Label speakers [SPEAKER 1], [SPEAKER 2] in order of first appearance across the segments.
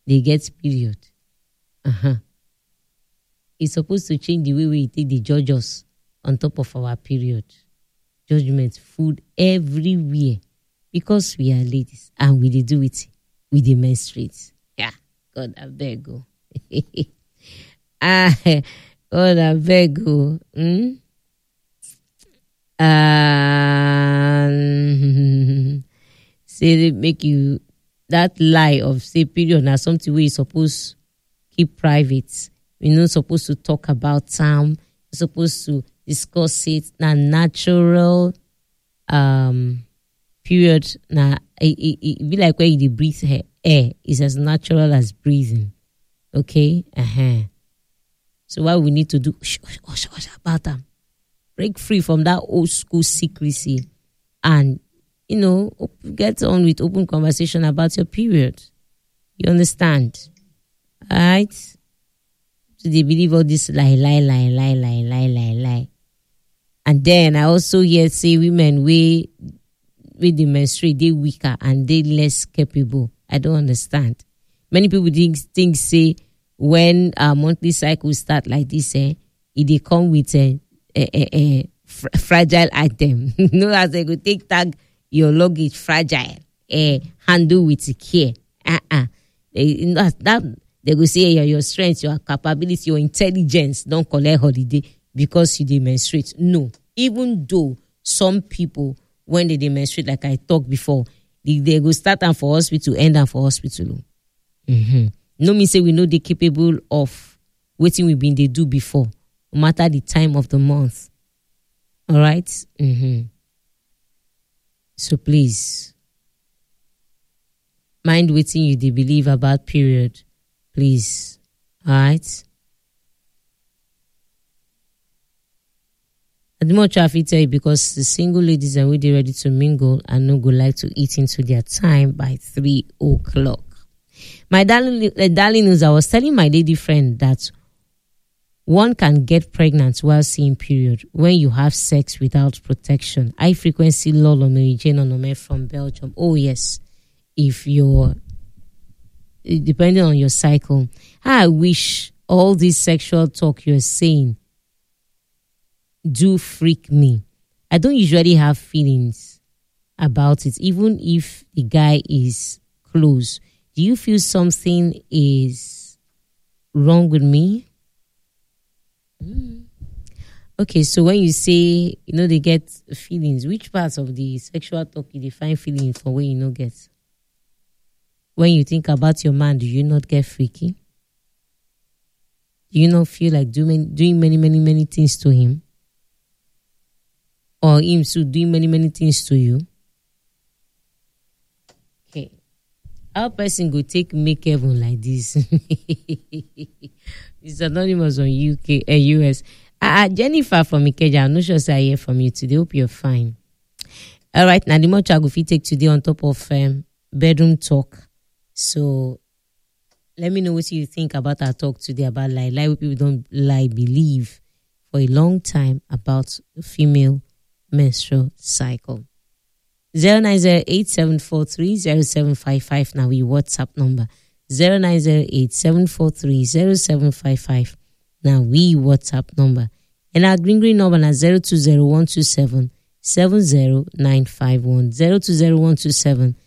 [SPEAKER 1] they get period. It's supposed to change the way we take the judge us on top of our period. Judgment, food everywhere. Because we are ladies and we do it with the menstruate. Yeah, God, I beg go. God, I beg go. Say they make you that lie of say period now something where you supposed keep private. You're not supposed to talk about time. You're supposed to discuss it. Now natural period now it be like when you breathe air is as natural as breathing. Okay? So what we need to do about them. Break free from that old school secrecy and get on with open conversation about your period. You understand? Alright? So they believe all this lie. And then I also hear say women with the menstruate, they weaker and they less capable. I don't understand. Many people think say when our monthly cycle start like this, it they come with a fragile item. As they go take tag your luggage fragile, handle with care. They go say your strength, your capability, your intelligence don't collect holiday because you menstruate. No, even though some people when they menstruate, like I talked before, they go start them for hospital, end them for hospital. No mean say we know they capable of waiting we been they do before, no matter the time of the month. All right. So please mind waiting you they believe about period. Please. All right. And the more traffic tell you because the single ladies are really ready to mingle and no go like to eat into their time by 3:00. My darling news, I was telling my lady friend that one can get pregnant while seeing period when you have sex without protection. High frequency Lolo Mary Jane Onome from Belgium. Oh yes, if you're depending on your cycle. I wish all this sexual talk you're saying do freak me. I don't usually have feelings about it, even if the guy is close. Do you feel something is wrong with me? Okay, so when you say, they get feelings, which parts of the sexual talk you define feelings for when you no get? When you think about your man, do you not get freaky? Do you not feel like doing many things to him? Or him too doing many things to you? Okay. How person go make heaven like this? It's anonymous on UK and US. Jennifer from Ikeja, I'm not sure I hear from you today. Hope you're fine. All right, now the much I go take today on top of bedroom talk. So let me know what you think about our talk today about lie. Lie with people don't lie believe for a long time about the female menstrual cycle. 0908-743-0755. Now we WhatsApp number 0908-743-0755. Now we WhatsApp number. And our green number na 020127 70951 020127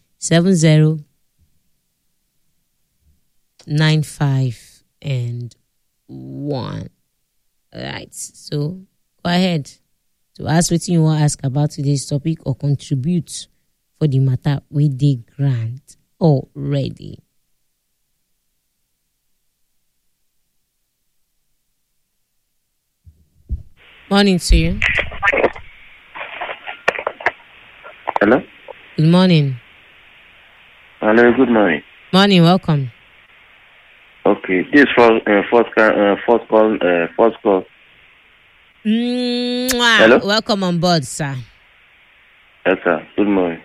[SPEAKER 1] 70951. All right, so go ahead to ask what you want to ask about today's topic or contribute for the matter with the grant already. Morning to you.
[SPEAKER 2] Hello?
[SPEAKER 1] Good morning.
[SPEAKER 2] Hello, good morning.
[SPEAKER 1] Morning, welcome.
[SPEAKER 2] Okay, this is for first call. Hello?
[SPEAKER 1] Welcome on board, sir.
[SPEAKER 2] Yes, sir. Good morning.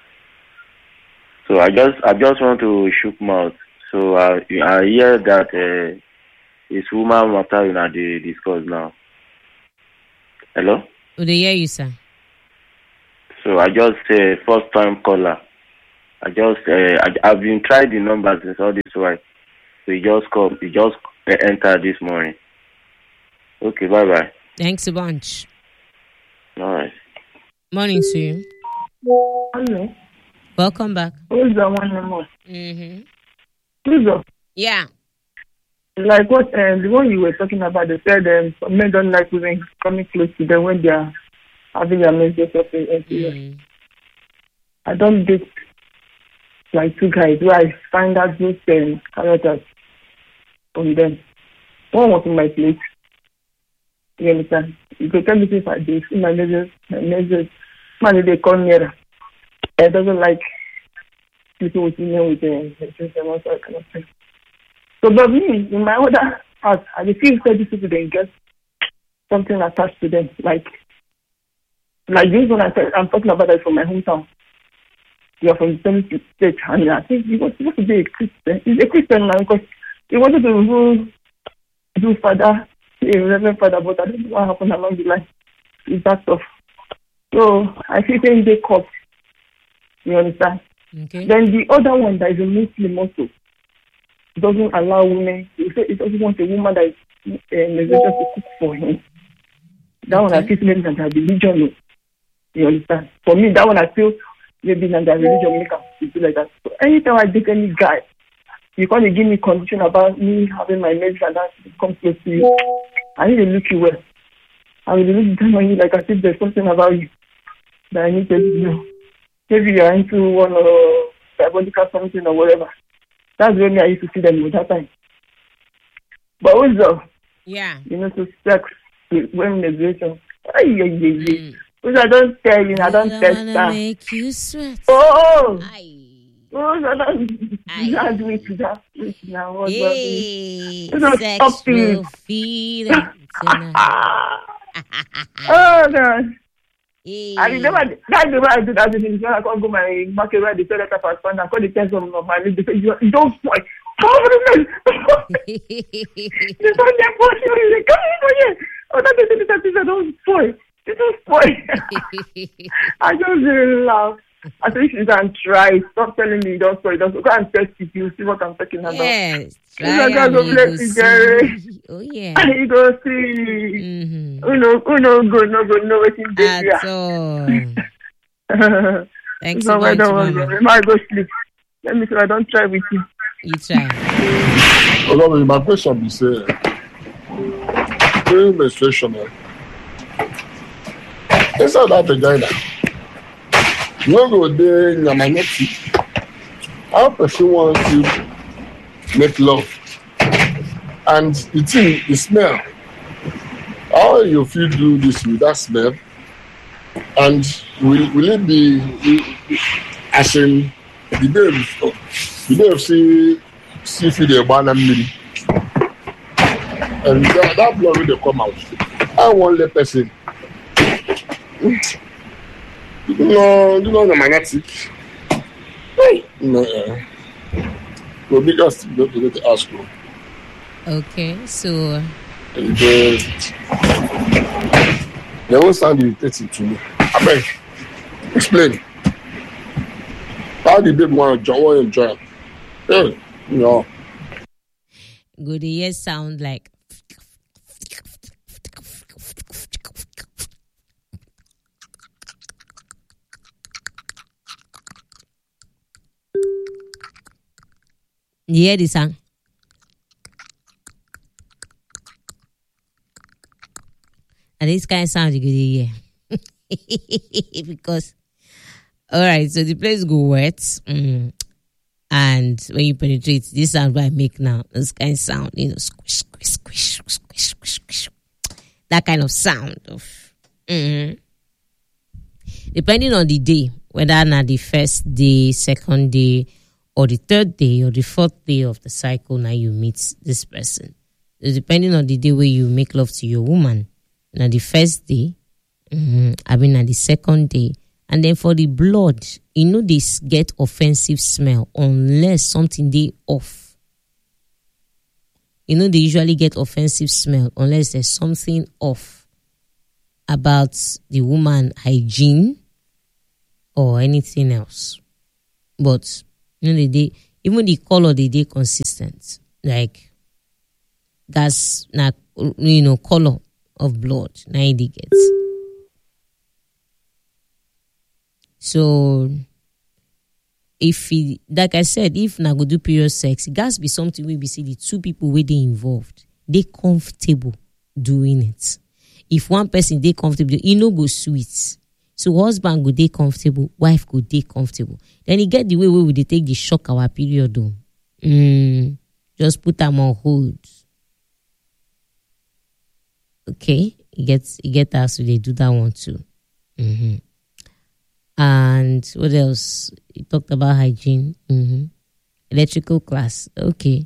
[SPEAKER 2] So I just want to shoot mouth. So I hear that it's woman matter they discuss now. Hello?
[SPEAKER 1] Would they hear you, sir?
[SPEAKER 2] So I just first time caller. I've been trying the numbers since all this while. So he just entered this morning. Okay, bye.
[SPEAKER 1] Thanks a bunch.
[SPEAKER 2] All right.
[SPEAKER 1] Morning to you.
[SPEAKER 3] Hello.
[SPEAKER 1] Welcome back.
[SPEAKER 3] Who's the one more?
[SPEAKER 1] Mm-hmm. Yeah.
[SPEAKER 3] Like what the one you were talking about, they said men don't like women coming close to them when they are having their menstrual cycle. I don't date like two guys where I find out those characters on them. One was in my place. You understand? You can tell me if I do. See my measures, man, they come nearer. I doesn't like people with women with menstrual kind of thing. So, but me, in my other house, I feel these people they get something attached to them. Like this one I'm talking about that from my hometown. You're from the same state, and I think he was supposed to be a Christian. He's a Christian now because he wanted to do father, a reverend father, but I don't know what happened along the line. It's that stuff. So I feel saying they caught. You understand?
[SPEAKER 1] Okay.
[SPEAKER 3] Then the other one that is a Muslim also doesn't allow women. He doesn't want a woman that is to cook for him. That one I feel maybe that their religion. You understand? For me, that one I feel maybe that their religion make us do like that. So anytime I date any guy, you can't give me condition about me having my medicine and that come close to you. I need to look you well. I will look down on you like as if there's something about you that I need to know. Maybe you're into one or diabolical something or whatever. That's when I used to see them with that time. But also, to sex when menstruation. Which I don't tell you, I don't test that.
[SPEAKER 1] Make you sweat.
[SPEAKER 3] Oh! I don't do it to that place now.
[SPEAKER 1] Hey,
[SPEAKER 3] sex
[SPEAKER 1] will feed tonight.
[SPEAKER 3] Oh, God.
[SPEAKER 1] Hey.
[SPEAKER 3] I remember that's the way I do that thing. I can't go my market where they sell that type of fund. I call the person of my list. They say, you don't spoil. This one they're pushing me. They come in here. Oh, that is the don't spoil. You don't spoil. I just really laugh. I think you can try. Stop telling me you don't spoil. Just go and test it. You see what I'm talking about.
[SPEAKER 1] Yes.
[SPEAKER 3] Try and
[SPEAKER 1] oh yeah.
[SPEAKER 3] You go see. Who no go waiting there.
[SPEAKER 1] At all. Thanks
[SPEAKER 3] so
[SPEAKER 1] so much,
[SPEAKER 3] I might go sleep. Let me see. I don't try with you.
[SPEAKER 1] You try.
[SPEAKER 4] Well, my question is during menstruation, inside that vagina, you go there in your minority. How person wants to make love, and the thing, the smell. How you feel do this with that smell, and will it be as in the day of see feel the banana milk, and that blood will come out. I want the person. No, the magnetic. No, so because to ask you.
[SPEAKER 1] Okay, so
[SPEAKER 4] They won't sound irritating to me. I beg, explain. How the baby want to enjoy? Yeah, no.
[SPEAKER 1] Good, the ears sound like. You hear the sound? And this kind of sound you could hear. Because, all right, so the place go wet. And when you penetrate, this sound I make now, this kind of sound, squish, squish, squish, squish, squish, squish. That kind of sound of. Depending on the day, whether not the first day, second day, or the third day, or the fourth day of the cycle, now you meet this person. So depending on the day where you make love to your woman, now the first day, at the second day, and then for the blood, this get offensive smell unless something they off. They usually get offensive smell unless there's something off about the woman hygiene or anything else. But even the color they consistent. like gas na color of blood na e dey get. So if like I said, if na go do period sex, it gas be something wey be say the two people wey dey involved dey comfortable doing it. If one person dey comfortable, e no go sweet. So husband go dey comfortable, wife go dey comfortable. Then e get the way we dey take the shock our period though. Just put them on hold. Okay, it get us to they do that one too. And what else? He talked about hygiene. Electrical class. Okay.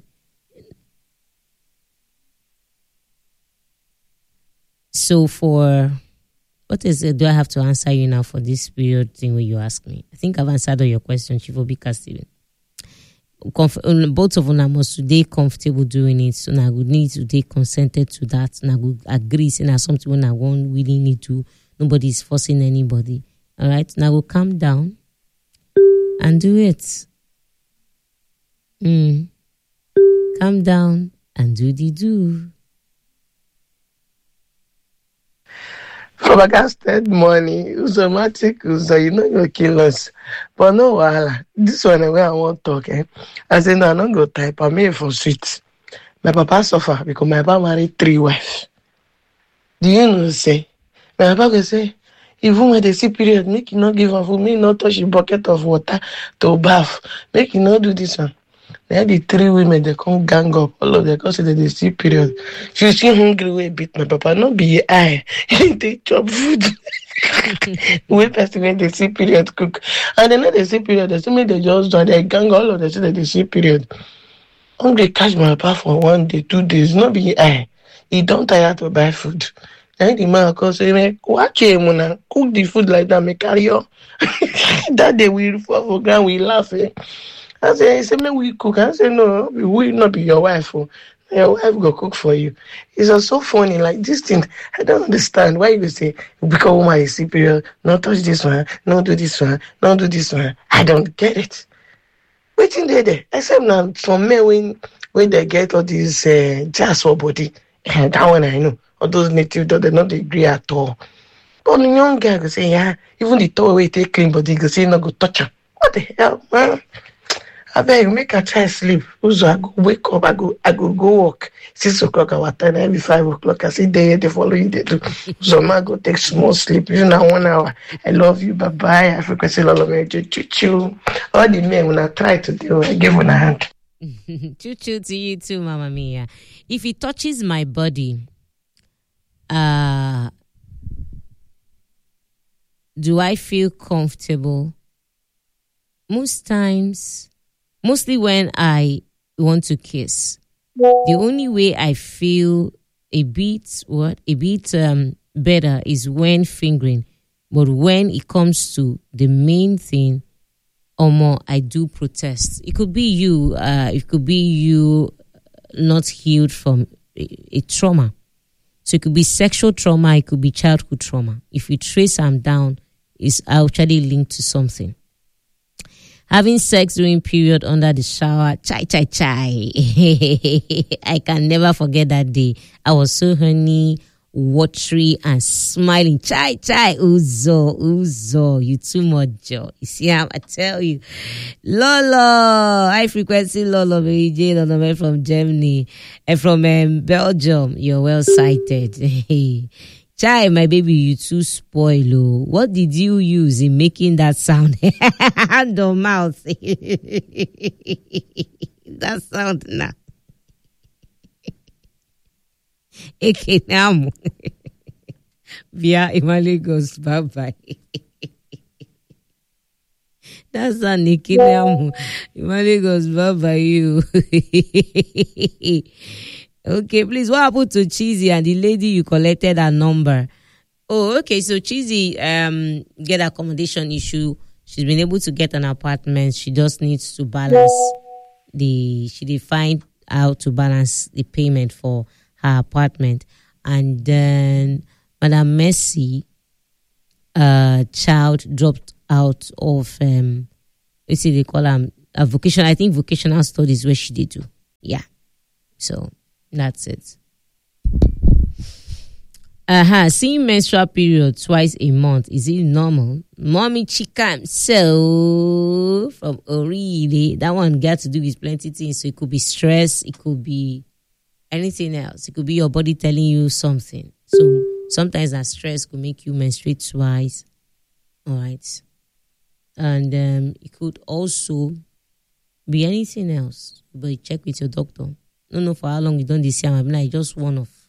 [SPEAKER 1] So for what is it? Do I have to answer you now for this period thing when you ask me? I think I've answered all your questions, Chief Obika Steven. Both of them must today comfortable doing it. So now would need to be consented to that. Now would agree saying that something when I want willingly do. Nobody is forcing anybody. All right. Now we'll calm down and do it. Calm down and do the do.
[SPEAKER 5] Forecasted money, automatic, so you know you'll kill us. But no, this one where I want to talk, I say, no, I'm not going to type. I'm here for sweet. My papa suffer because my papa married 3 wives. Do you know, say? My papa will say, even when they see period, make you not give up for me, not touch a bucket of water to bath. Make you not do this one. They had the 3 women, they come gang up, all of them, because they see period. You see hungry way beat my papa, not be eye. They chop food. Way person when they see period cook. And then they see period, they see me, they just join, they gang all of them, say that they see period. Hungry catch my papa for 1 day, 2 days, not be eye. He don't tire to buy food. Then the man call say, man, watch him, cook the food like that, me carry on. That day we fall for ground, we laugh, I say, he said, man, we cook. I say, no, we will not be your wife. Your wife go cook for you. It's just so funny. Like this thing, I don't understand why you say, because woman is superior, not touch this one, not do this one, not do this one. I don't get it. Waiting there. Except now, some men when they get all these jazz for body, that one I know. All those native, they not agree at all. But the young guy go say, yeah, even the towel way take clean body, go say, not go touch her. What the hell, man? I beg, make a try sleep. Also, I go wake up, I go work. 6 o'clock our time, every 5 o'clock. I see day the following day too. So I go take small sleep. You know, 1 hour. I love you, bye bye. I frequency all of me. Choo. All the men when I try to do, I give one a hand.
[SPEAKER 1] Choo to you too, Mama Mia. If it touches my body, do I feel comfortable? Mostly when I want to kiss. The only way I feel a bit better is when fingering. But when it comes to the main thing, I do protest. It could be you not healed from a trauma. So it could be sexual trauma, it could be childhood trauma. If you trace them down, it's actually linked to something. Having sex during period under the shower, chai. I can never forget that day. I was so horny, watery, and smiling. Chai, Uzo, you too much joy. You see, I tell you. Lolo, high frequency Lolo, baby J, Lolo from Germany, and from Belgium. You're well sighted. Chai, my baby, you too spoil. Oh. What did you use in making that sound? Hand on mouth. That sound now. Ekenamu. Via Imaligos, bye-bye. That's an Ekenamu. Imaligos, bye-bye you. Okay, please, what happened to Cheesy and the lady you collected her number? Oh, okay, so Cheesy get accommodation issue. She's been able to get an apartment. She just needs to balance she find out to balance the payment for her apartment. And then Madam Mercy child dropped out of let's see, they call them vocational studies where she did do. Yeah. So that's it. Seeing menstrual period twice a month, is it normal? Mommy Chica, so from Oride, that one got to do with plenty things. So it could be stress, it could be anything else. It could be your body telling you something. So sometimes that stress could make you menstruate twice. All right. And it could also be anything else. But check with your doctor. Don't know for how long you done this year. I'm like, just one off.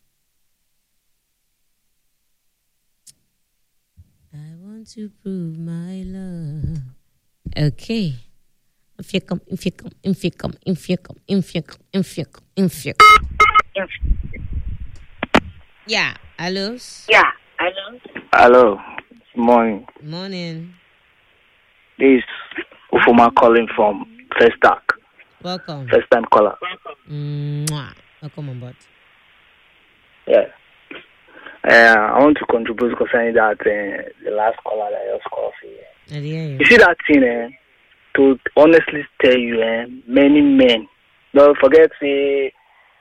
[SPEAKER 1] I want to prove my love. Okay. If you come. Yeah. Hello?
[SPEAKER 6] Hello. Morning.
[SPEAKER 1] Morning.
[SPEAKER 6] This is Ufuma calling from First Stack.
[SPEAKER 1] Welcome.
[SPEAKER 6] First time caller.
[SPEAKER 1] Welcome on board.
[SPEAKER 6] Yeah. I want to contribute concerning that the last caller that just called here. You see that thing, to honestly tell you, many men, don't forget say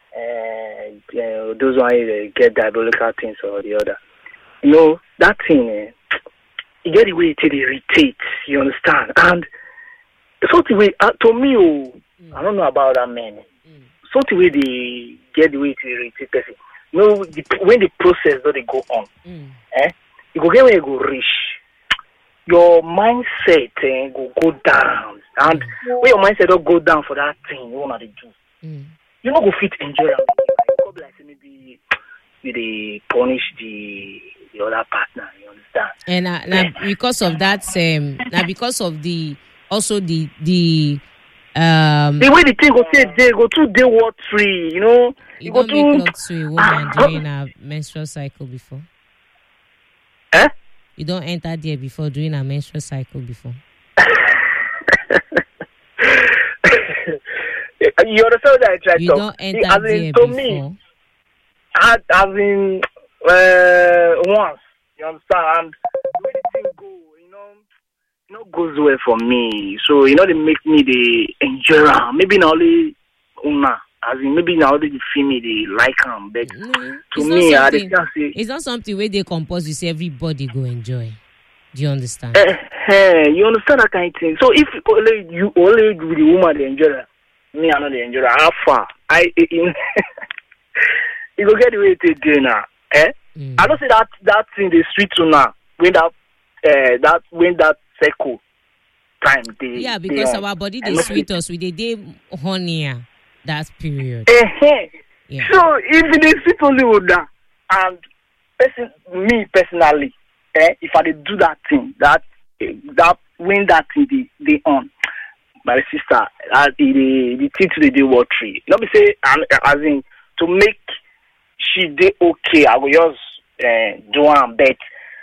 [SPEAKER 6] those ones get diabolical things or the other. You know, that thing, you get the way it irritates, you understand? And something way, to me, I don't know about that man. Something way they get the way it irritates person. You know, when the process that they go on, you go get where you go reach. Your mindset go down. And when your mindset don't go down for that thing, you want to do. You not go fit enjoy it. You go like maybe they punish the other partner, you understand?
[SPEAKER 1] And now because of that, now because of the way
[SPEAKER 6] the thing go say they go to day war 3, you know.
[SPEAKER 1] You don't make love to a woman during a menstrual cycle before. You don't enter there before during a menstrual cycle before.
[SPEAKER 6] You understand what I try to?
[SPEAKER 1] You don't enter there
[SPEAKER 6] to
[SPEAKER 1] before.
[SPEAKER 6] Me, as in once, you understand? And the way the thing go, you know, goes well for me. So they make me the enjoy. Maybe not only una, as in maybe not only the female they like them, but to me,
[SPEAKER 1] it's not something where they compose. You say everybody go enjoy. Do you understand?
[SPEAKER 6] You understand that kind of thing. So if only with the woman they enjoy, me I know they enjoy. How far? You go get the way they do now. I don't say that thing the street to now when that circle time they
[SPEAKER 1] because our body they sweet us with the day hornier that period.
[SPEAKER 6] Yeah. So if they sweet only with that and me personally, if I did do that thing that when that thing they on my sister the thing to the day war 3. Let me say as in to make she dey okay, I will just do one bet.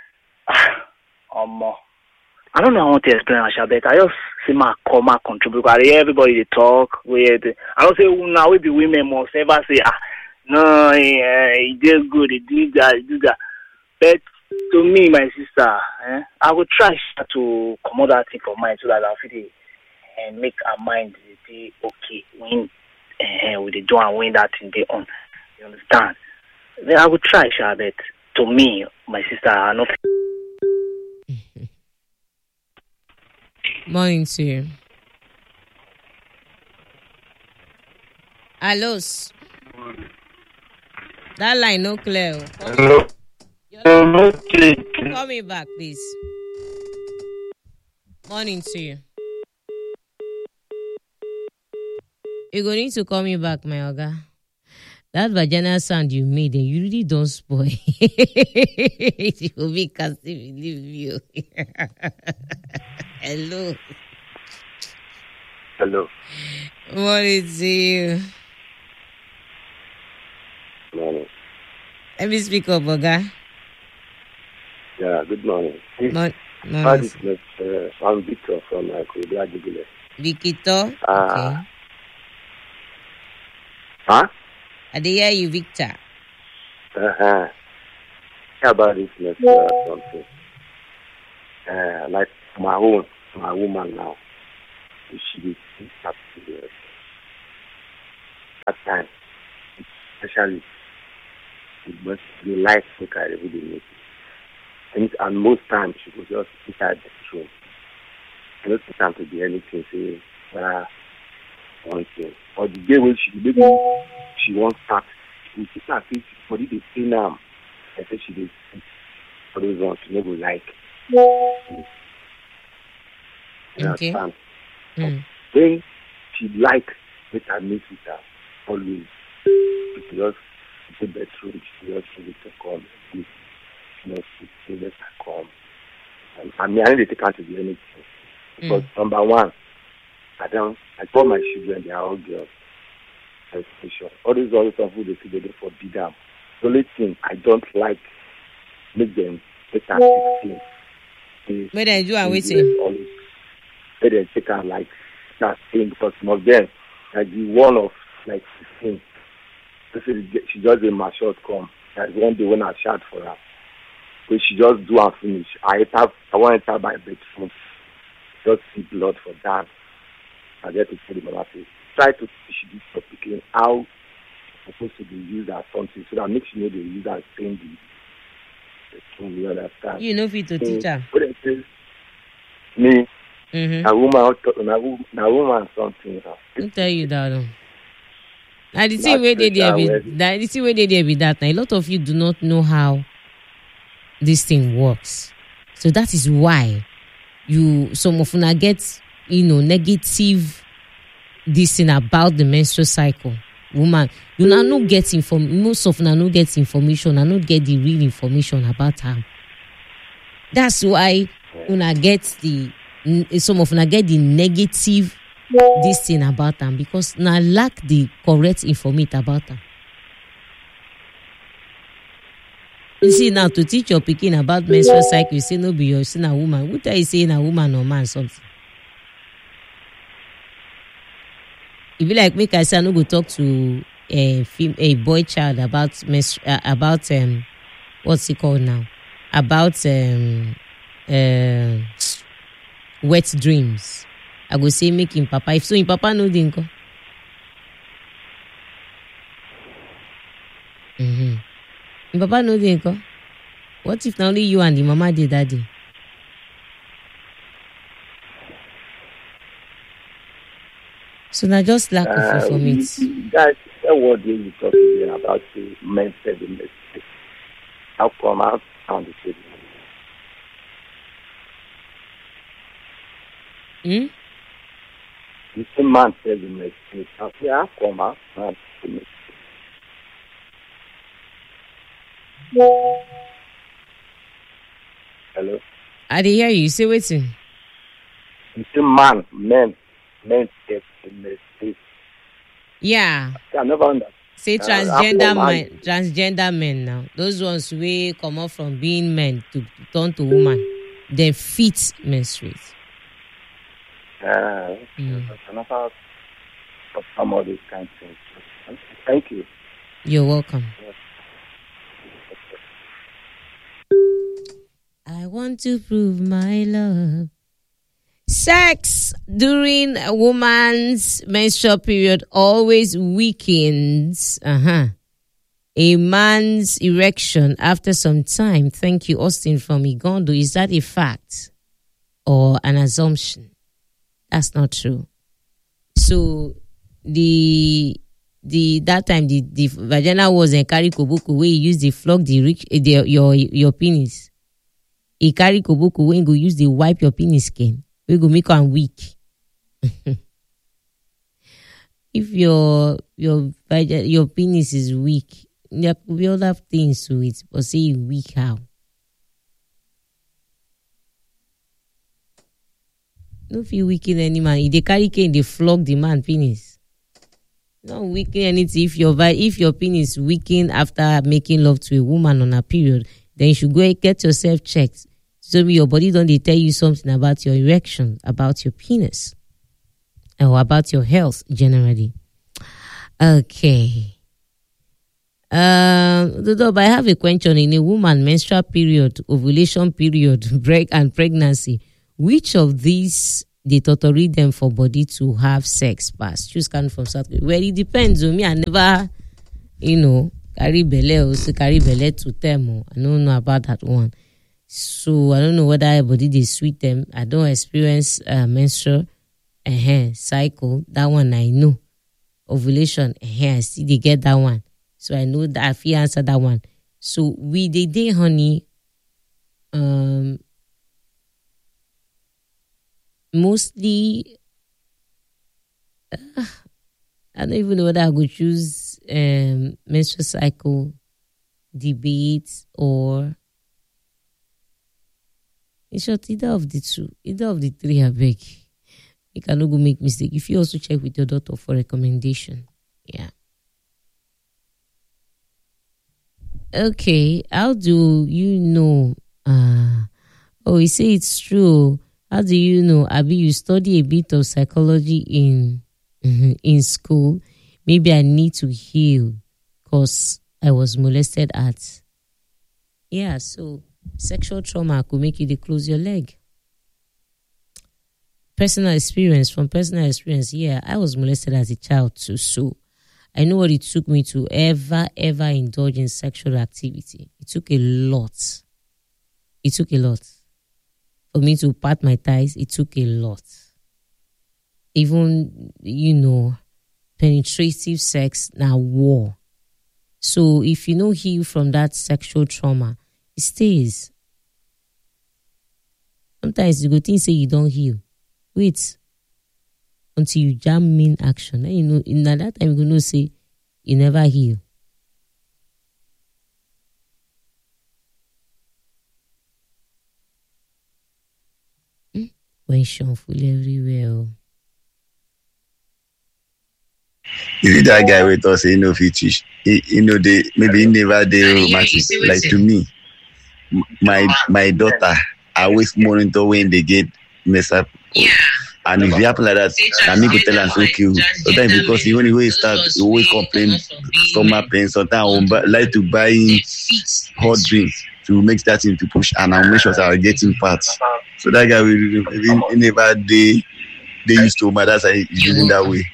[SPEAKER 6] I don't know how to explain Asha, but I just see my contribute. Because I hear everybody they talk. I don't say now we be women must ever say no, he did good, he did that. But to me, my sister, I will try to come out that thing for mind so that I'll feel and make our mind be okay when we do and when that thing they on. You understand? Then I will try, but to me, my sister, I not.
[SPEAKER 1] Morning to you. Hello. That line no clear.
[SPEAKER 6] Hello.
[SPEAKER 1] Call me back, please. Morning to you. You going to need to call me back, my Oga. That vaginal sound you made, you really don't spoil. It will be cast if you leave you. Hello.
[SPEAKER 2] Hello.
[SPEAKER 1] Morning to you.
[SPEAKER 2] Morning.
[SPEAKER 1] Let me speak up, Oga.
[SPEAKER 2] Yeah, good morning.
[SPEAKER 1] Morning.
[SPEAKER 2] I'm Victor from Korea.
[SPEAKER 1] Victor? Okay.
[SPEAKER 2] Huh?
[SPEAKER 1] I did hear you, Victor.
[SPEAKER 2] How about this next something? Like my woman now, she is happy that time.
[SPEAKER 7] especially but they like to carry every day. And most times she will just inside the room. I don't take time to do anything, say, one thing. Or the day when she won't start, we keep her face for the day now. I say she did for those ones she never like.
[SPEAKER 1] Okay.
[SPEAKER 7] When she like with her meet with her, always she just the bedroom, she just need to come. She let her come. And I mean, I need to take her to do anything. Because number one, I told my children they are all girls. All these other stuff who they see they forbid them. The only thing I don't like make them take her 16.
[SPEAKER 1] Where they do and waiting.
[SPEAKER 7] Where they take her like that thing because some of them like the one of like 16. She just in my short come. Like one day when I shout for her, but she just do and finish. I want to enter my bedroom. Just see blood for that. I get to tell the mama say, try to teach this for picking how it's supposed to be used as something so that makes you know they use as same the thing you understand.
[SPEAKER 1] You know fit to teach her.
[SPEAKER 7] Me, a woman something.
[SPEAKER 1] I'll tell you that. Now the thing where they there be that now. A lot of you do not know how this thing works. So that is why some of una get negative this thing about the menstrual cycle. Woman, you now not get most of una no get information and not get the real information about her. That's why una get some of una get the negative this thing about them because now lack the correct information about them. You see now to teach your pikin about menstrual cycle, you say no be your sin a woman. What are you saying a woman or man something? If you like make I say I no go talk to a boy child about what's it called now? About wet dreams. I go say make him papa. If so him papa no dey nko. Him papa no dey nko. What if na only you and the mama dey that day? So na just lack of information.
[SPEAKER 7] Guys, what do you talking about the mental illness? How come out on the table? The same man said the mistake. How come out on the mistake? Hello?
[SPEAKER 1] I dey hear you. Say wetin?
[SPEAKER 7] The same men get the mistake.
[SPEAKER 1] Yeah.
[SPEAKER 7] I never understand.
[SPEAKER 1] Say transgender men now. Those ones wey come up from being men to turn to woman. They fit menstruate.
[SPEAKER 7] Another some of these kind of things. Thank you.
[SPEAKER 1] You're welcome. I want to prove my love. Sex during a woman's menstrual period always weakens a man's erection after some time. Thank you, Austin from Igondo. Is that a fact or an assumption? That's not true. So that time the vagina was in carry kobuku where you use the flog your penis. He carry kobuku when you go use the wipe your penis skin. We go make am weak. If your penis is weak, there could be other things to it, but say you weak how? No feel weaken any man. If they carry cane, they flog the man penis. Not weaken anything. If your penis weaken after making love to a woman on a period, then you should go and get yourself checked. So your body don't they tell you something about your erection, about your penis, or about your health generally. Okay. But I have a question. In a woman menstrual period, ovulation period, break and pregnancy, which of these they totally them for body to have sex pass? Choose can from South Korea. Well, it depends on me. I never, carry belle, also carry belle to them. I don't know about that one. So I don't know whether everybody they sweet them. I don't experience menstrual cycle. That one I know. Ovulation, I see they get that one. So I know that I feel answer that one. So we they day honey. Mostly I don't even know whether I could choose menstrual cycle debate or in short, either of the two, either of the three, I beg. You cannot go make mistake. If you also check with your doctor for recommendation. Yeah. Okay. How do you know? You say it's true. How do you know? Abi, you study a bit of psychology in school. Maybe I need to heal because I was molested at. Yeah, so sexual trauma could make you close your leg. From personal experience, yeah, I was molested as a child too, so I know what it took me to ever indulge in sexual activity. It took a lot. For me to part my ties, it took a lot. Even, penetrative sex, now war. So if you don't heal from that sexual trauma, it stays. Sometimes you go think say you don't heal. Wait until you jam in action. Then in that time you know say you never heal. When Sean full everywhere.
[SPEAKER 8] Is it that guy with us, if he teach, maybe he never did romantic. Like to me, my daughter, I always monitor when they get messed up. Yeah. And if it happen like that, I me go tell and say okay. Sometimes because the only way he start, he always complain stomach pain. Sometimes I like to buy hot drinks to make that thing to push, and I'll make sure that I get in parts. So that guy will never they used to my that's why he's using that way.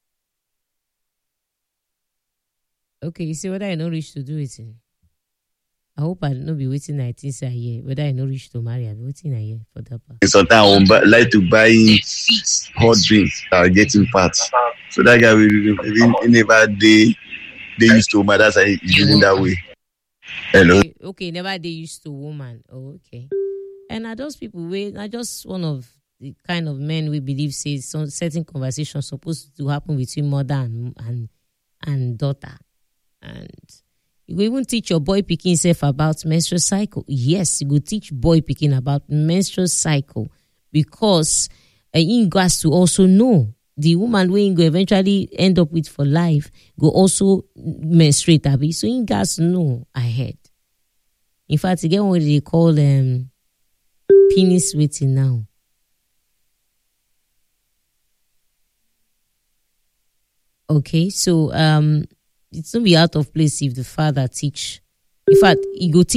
[SPEAKER 1] Okay, you see whether I no reach to do it. I hope I not be waiting 19 a year. Whether I no reach to marry, I be waiting a year for that part.
[SPEAKER 8] Sometimes I like to buy hot drinks that get in parts. So that guy will never they used to my that's why he's using that way. Hello.
[SPEAKER 1] Okay, never they used to woman. Oh, okay. And are those people are just one of the kind of men we believe say some certain conversations supposed to happen between mother and daughter. And you even teach your boy picking himself about menstrual cycle. Yes, you go teach boy picking about menstrual cycle because he has to also know the woman we go eventually end up with for life go also menstruate, abi. So he has to know ahead. In fact, again, what they call penis waiting now. Okay, so it's not be out of place if the father teach. In fact, he go teach